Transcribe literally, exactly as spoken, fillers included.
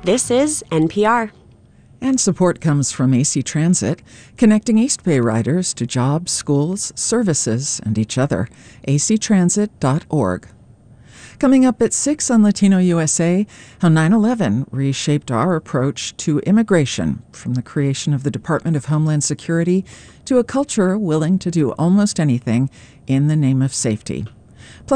This is N P R. And support comes from A C Transit, connecting East Bay riders to jobs, schools, services, and each other. a c transit dot org. Coming up at six on Latino U S A, how nine eleven reshaped our approach to immigration, from the creation of the Department of Homeland Security to a culture willing to do almost anything in the name of safety.